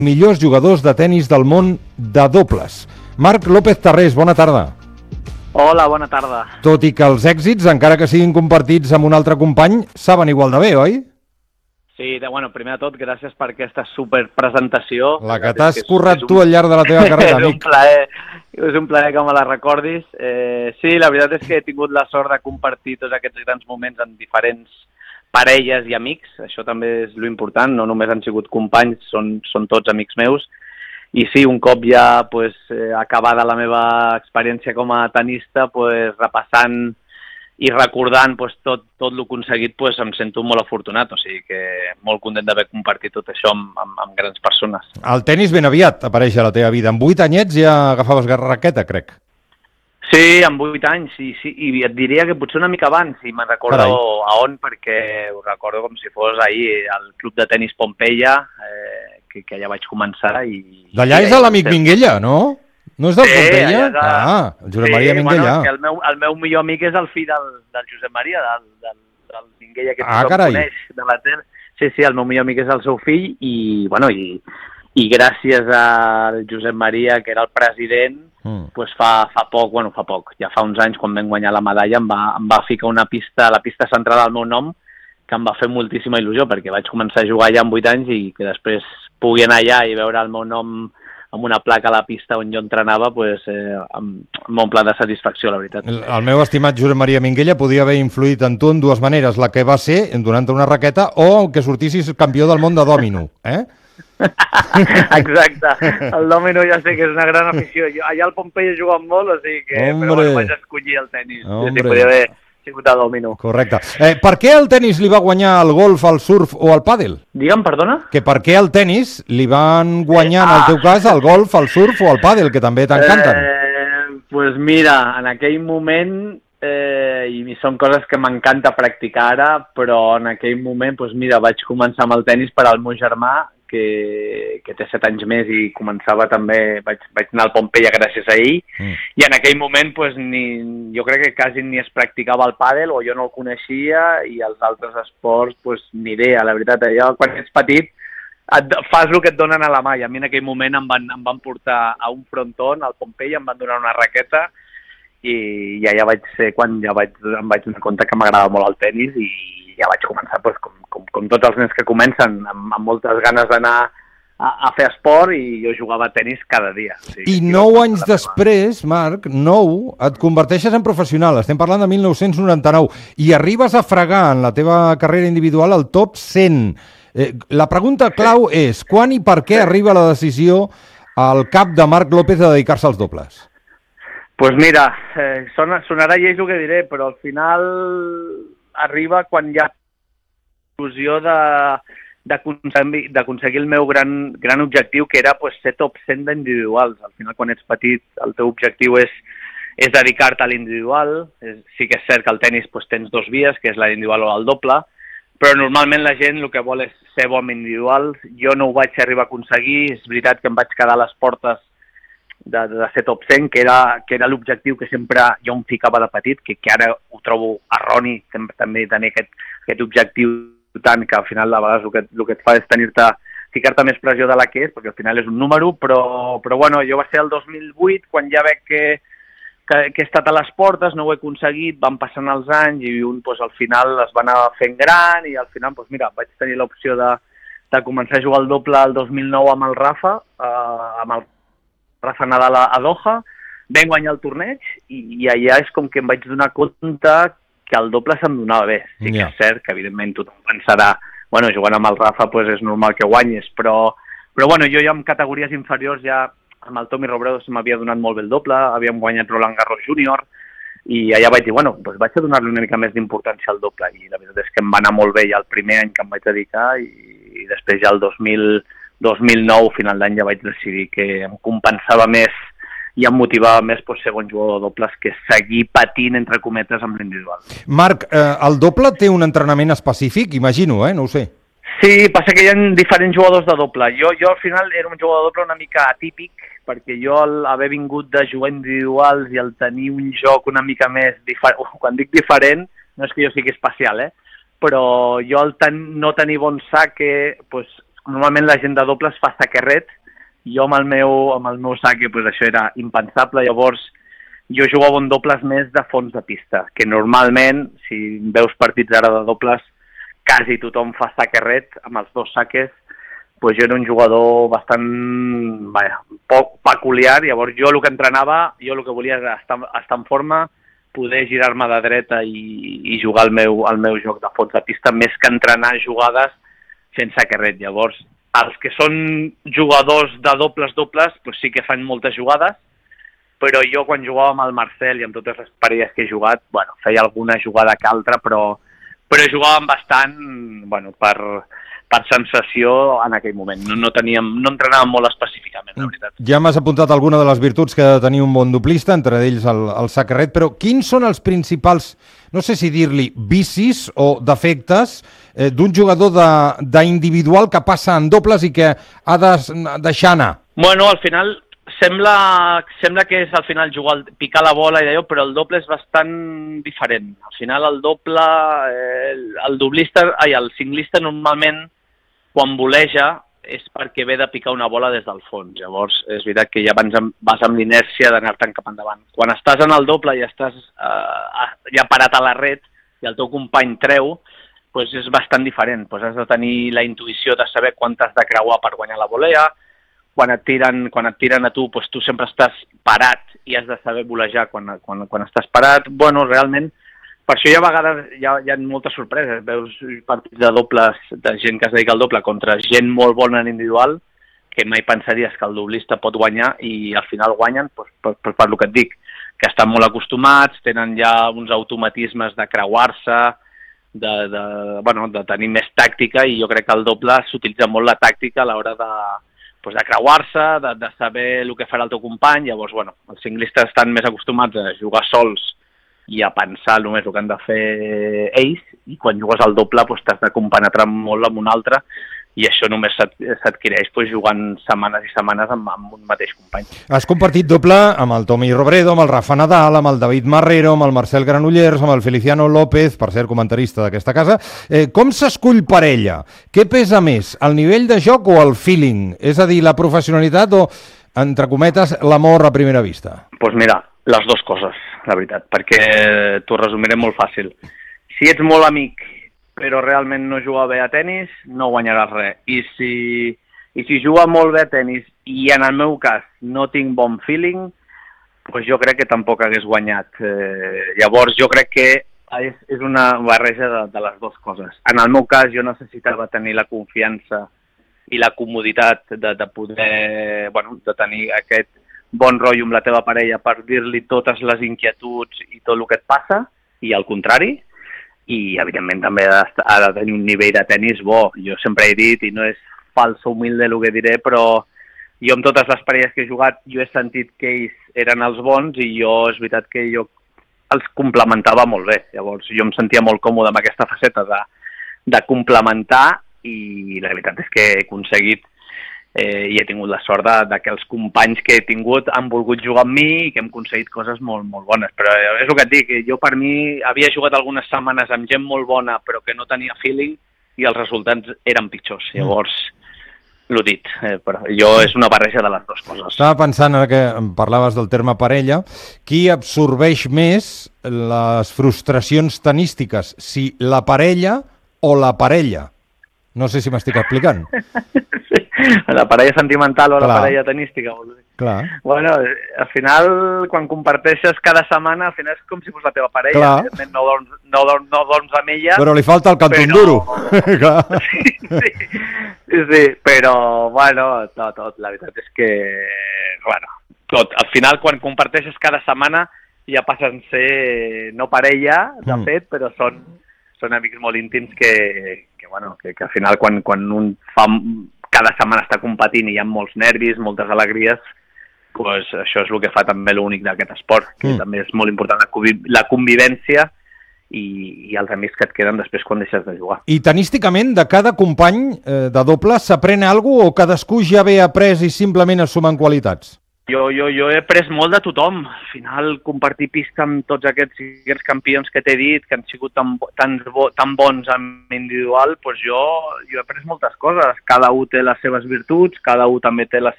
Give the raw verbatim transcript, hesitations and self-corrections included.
millors jugadors de tenis del món de dobles. Marc López Tarrés, bona tarda. Hola, bona tarda. Tot i que els èxits, encara que siguin compartits amb un altre company, saben igual de bé, oi? Sí, de, bueno, primer de tot, gràcies per aquesta superpresentació. La que t'has currat tu al llarg de la teva carrera, amic. És un plaer, és un plaer que me la recordis. Eh, sí, la veritat és que he tingut la sort de compartir tots aquests grans moments amb diferents parelles i amics. Això també és l'important, no només han sigut companys, són, són tots amics meus. I sí, un cop ja pues, eh, acabada la meva experiència com a tenista, pues, repassant i recordant pues, tot, tot el aconseguit, pues, em sento molt afortunat, o sigui que molt content d'haver compartit tot això amb, amb, amb grans persones. El tenis ben aviat apareix a la teva vida. Amb vuit anyets ja agafaves raqueta, crec. Sí, amb vuit anys, sí, sí, i et diria que potser una mica abans, i me'n recordo Carai. a on, perquè ho recordo com si fos ahir al club de tenis Pompeia, eh, que, que allà vaig començar. i D'allà i, és l'amic Minguella, no? No és del Sí, Pompeia? allà és de- Ah, el Josep Sí, Maria Minguella. Bueno, és que el, meu, el meu millor amic és el fill del, del Josep Maria, del, del, del Minguella, que Ah, tothom carai. coneix, de la Ter. Sí, sí, el meu millor amic és el seu fill, i, bueno, i, i gràcies al Josep Maria, que era el president, Mm. pues fa, fa poc, bueno, fa poc, ja fa uns anys, quan vam guanyar la medalla, em va, em va ficar una pista, la pista central al meu nom, que em va fer moltíssima il·lusió, perquè vaig començar a jugar allà amb vuit anys i que després pugui anar allà i veure el meu nom amb una placa a la pista on jo entrenava, pues, eh, em, em omple de satisfacció, la veritat. El, el meu estimat Josep Maria Minguella podia haver influït en tu en dues maneres, la que va ser donant-te una raqueta o que sortissis campió del món de dòmino, eh? Exacte, el dòmino ja sé que és una gran afició. Jo, allà al Pompeia he jugat molt, o sigui que Hombre. però bueno, vaig escollir el tenis. Hombre. Sí, podria haver sigut el dòmino. Correcte. Eh, per què el tenis li va guanyar el golf, el surf o el pàdel? Digue'm, perdona? Que per què el tenis li van guanyar, en el Ah. teu cas, el golf, el surf o el pàdel, que també t'encanten? Eh, pues mira, en aquell moment, eh, i són coses que m'encanta practicar ara, però en aquell moment, pues mira, vaig començar amb el tenis per al meu germà, que, que té set anys més i començava també, vaig, vaig anar al Pompeia gràcies a ell, Mm. i en aquell moment pues, ni, jo crec que quasi ni es practicava el pàdel o jo no el coneixia, i els altres esports pues, ni idea, la veritat. Jo, quan ets petit et, fas el que et donen a la mà, i a mi en aquell moment em van, em van portar a un frontón al Pompeia, em van donar una raqueta i, i allà vaig ser quan ja vaig, em vaig donar compte que m'agradava molt el tenis, i ja vaig començar pues, com, com, com tots els nens que comencen, amb, amb moltes ganes d'anar a, a fer esport, i jo jugava a tenis cada dia. O sigui, I que nou jo- anys després, Marc, nou, et converteixes en professional. Estem parlant de mil nou-cents noranta-nou. I arribes a fregar en la teva carrera individual el top cent. Eh, la pregunta clau és, quan i per què arriba la decisió al cap de Marc López de dedicar-se als dobles? Pues mira, eh, sona, sonarà lleig el que diré, però al final arriba quan hi ha il·lusió de d'aconseguir d'aconseguir el meu gran, gran objectiu, que era pues, ser top cent d'individuals. Al final, quan ets petit, el teu objectiu és, és dedicar-te a l'individual. És, sí que és cert que al tenis pues, tens dos vies, que és la individual o el doble, però normalment la gent el que vol és ser bo amb individuals. Jo no ho vaig arribar a aconseguir, és veritat que em vaig quedar a les portes de, de ser top cent, que era, que era l'objectiu que sempre jo em ficava de petit, que, que ara ho trobo erroni, sempre, també tenir aquest, aquest objectiu tant, que al final a vegades el que, el que et fa és tenir-te, ficar-te més pressió de la que és, perquè al final és un número, però, però bueno, jo va ser el dos mil vuit, quan ja veig que, que, que he estat a les portes, no ho he aconseguit, van passant els anys i un pues, al final es va anar fent gran, i al final pues, mira, vaig tenir l'opció de, de començar a jugar al doble el dos mil nou amb el Rafa, eh, amb el Rafa Nadal a Doha, vam guanyar el torneig, i, i allà és com que em vaig donar compte que el doble se'm donava bé. Sí que Ja. és cert que evidentment tothom pensarà, bueno, jugant amb el Rafa pues, és normal que guanyis, però, però bueno, jo ja en categories inferiors ja amb el Tommy Robredo se m'havia donat molt bé el doble, havíem guanyat Roland Garros Júnior, i allà vaig dir, bueno, doncs vaig a donar-li una mica més d'importància al doble, i la veritat és que em va anar molt bé ja el primer any que em vaig dedicar, i, i després ja el dos mil, dos mil nou, final d'any, ja vaig decidir que em compensava més i em motivava més pues, ser bon jugador de dobles que seguir patint, entre cometes, amb l'individual. Marc, eh, el doble té un entrenament específic, imagino, eh? No ho sé. Sí, passa que hi ha diferents jugadors de doble. Jo, jo al final era un jugador de doble una mica atípic, perquè jo al haver vingut de jugar individuals i al tenir un joc una mica més diferent, quan dic diferent, no és que jo sigui especial, eh? però jo al ten no tenir bon saque, pues, normalment la gent de dobles fa saque-ret, jo amb el meu, amb el meu saque pues, això era impensable, llavors jo jugava en dobles més de fons de pista, que normalment, si veus partits ara de dobles, quasi tothom fa saque-ret amb els dos saques, pues jo era un jugador bastant vaja, poc peculiar, llavors jo el que entrenava, jo el que volia era estar, estar en forma, poder girar-me de dreta i, i jugar el meu, el meu joc de fons de pista, més que entrenar jugades fent saque-ret. Llavors, els que són jugadors de dobles-dobles, pues sí que fan moltes jugades, però jo quan jugava amb el Marcel i amb totes les parelles que he jugat, bueno, feia alguna jugada que altra, però, però jugàvem bastant bueno, per, per sensació en aquell moment. No, no, teníem, no entrenàvem molt específicament, la veritat. Ja m'has apuntat alguna de les virtuts que ha de tenir un bon doblista, entre ells el, el saque-ret, però quins són els principals, no sé si dir-li, vicis o defectes eh, d'un jugador d'individual que passa en dobles i que ha de deixar anar? Bueno, al final sembla, sembla que és al final jugar, picar la bola i d'allò, però el doble és bastant diferent. Al final el doble, eh, el doblista, ai, el singlista normalment quan voleja és perquè ve de picar una bola des del fons. Llavors, és veritat que ja vas amb, vas amb l'inèrcia d'anar-te'n cap endavant. Quan estàs en el doble i estàs eh, ja parat a la red i el teu company treu, doncs és bastant diferent. Doncs has de tenir la intuïció de saber quan t'has de creuar per guanyar la volea. Quan et tiren, quan et tiren a tu, doncs tu sempre estàs parat i has de saber volejar quan, quan, quan estàs parat. Bueno, realment, per això hi ha vegades hi ha, hi ha moltes sorpreses. Veus partits de dobles, de gent que es dedica al doble contra gent molt bona en individual, que mai pensaries que el doblista pot guanyar i al final guanyen doncs, per, per, per el que et dic, que estan molt acostumats, tenen ja uns automatismes de creuar-se, de, de, bueno, de tenir més tàctica, i jo crec que el doble s'utilitza molt la tàctica a l'hora de pues de creuar-se, de, de saber el que farà el teu company. Llavors, bueno, els ciclistes estan més acostumats a jugar sols i a pensar només el que han de fer ells, i quan jugues al doble pues, t'has de compenetrar molt amb un altre, i això només s'adquireix pues, jugant setmanes i setmanes amb, amb un mateix company. Has compartit doble amb el Tommy Robredo, amb el Rafa Nadal, amb el David Marrero, amb el Marcel Granollers, amb el Feliciano López, per ser comentarista d'aquesta casa. Eh, com s'escull parella? Què pesa més, el nivell de joc o el feeling? És a dir, la professionalitat o, entre cometes, l'amor a primera vista? Doncs pues mira, les dues coses, la veritat, perquè t'ho resumiré molt fàcil. Si ets molt amic però realment no juga bé a tennis, no guanyaràs res. I si, i si juga molt bé a tennis i en el meu cas no tinc bon feeling, doncs jo crec que tampoc hagués guanyat. Eh, llavors jo crec que és, és una barreja de, de les dues coses. En el meu cas jo necessitava tenir la confiança i la comoditat de, de poder, bueno, de tenir aquest bon rotllo amb la teva parella per dir-li totes les inquietuds i tot el que et passa, i al contrari. I, evidentment, també ha de, ha de tenir un nivell de tennis bo. Jo sempre he dit, i no és falso humilde el que diré, però jo amb totes les parelles que he jugat, jo he sentit que ells eren els bons i jo, és veritat que jo els complementava molt bé. Llavors, jo em sentia molt còmode amb aquesta faceta de, de complementar, i la veritat és que he aconseguit eh, i he tingut la sort de, de que els companys que he tingut han volgut jugar amb mi i que hem aconseguit coses molt, molt bones. Però és el que et dic, jo per mi havia jugat algunes setmanes amb gent molt bona però que no tenia feeling i els resultats eren pitjors. Llavors, l'ho dit, eh, però jo és una barreja de les dues coses. Estava pensant, ara que em parlaves del terme parella, qui absorbeix més les frustracions tenístiques, si la parella o la parella? No sé si m'estic explicant. Sí, la parella sentimental o Clar. La parella tenística. Clar. Bueno, al final, quan comparteixes cada setmana, al final és com si fos la teva parella. Evidentment no dorms, no, dorms, no dorms amb ella. Però li falta el cantó però... duro. Sí, sí, sí, sí, però, bueno, tot, tot, la veritat és que, bueno, tot. Al final, quan comparteixes cada setmana, ja passen a ser no parella, de mm. fet, però són... són amics molt íntims que, que, bueno, que, que al final quan, quan un fa, cada setmana està competint i hi ha molts nervis, moltes alegries, pues això és el que fa també l'únic d'aquest esport, que mm. també és molt important la, conviv la convivència i, i els amics que et queden després quan deixes de jugar. I tenísticament, de cada company eh, de doble, s'aprèn alguna cosa o cadascú ja ve après i simplement es sumen qualitats? Jo, jo, jo he après molt de tothom. Al final, compartir pista amb tots aquests, aquests campions que t'he dit, que han sigut tan, tan, tan bons en individual, doncs jo, jo he après moltes coses. Cada un té les seves virtuts, cada un també té les